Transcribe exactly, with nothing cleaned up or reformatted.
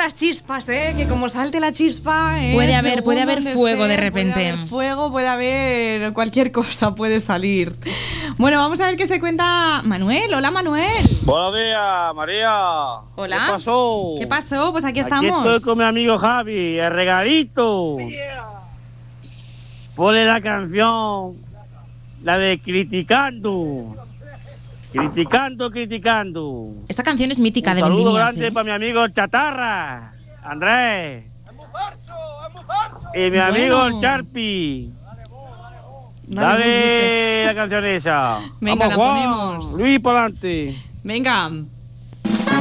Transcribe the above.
las chispas, ¿eh? Que como salte la chispa... ¿eh? Puede haber, Según puede haber donde fuego esté, de repente. Puede haber fuego, puede haber cualquier cosa, puede salir. Bueno, vamos a ver qué se cuenta Manuel. Hola, Manuel. Buenos días, María. Hola. ¿Qué pasó? ¿Qué pasó? Pues aquí Aquí estamos. estoy con mi amigo Javi, el regalito. Ponle la canción, la de Criticando. Criticando, criticando. Esta canción es mítica Un de saludo Vendimias. grande ¿eh? para mi amigo Chatarra, Andrés. Y mi amigo Bueno. el Charpi. Dale, Dale la canción esa. Venga, Vamos, la Juan. ponemos. Luis, para adelante. Venga.